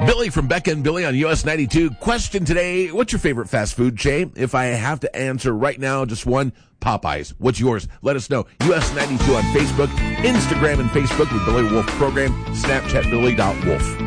Billy from Becca and Billy on US 92. Question today, what's your favorite fast food chain? If I have to answer right now, just one, Popeyes. What's yours? Let us know. US 92 on Facebook, Instagram and Facebook with Billy Wolf Program, Snapchat Billy.Wolf.